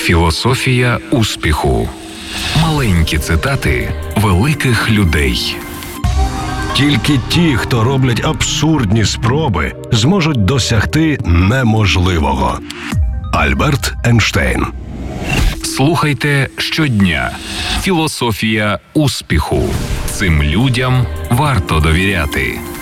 Філософія успіху. Маленькі цитати великих людей. Тільки ті, хто роблять абсурдні спроби, зможуть досягти неможливого. Альберт Ейнштейн. Слухайте щодня. Філософія успіху. Цим людям варто довіряти.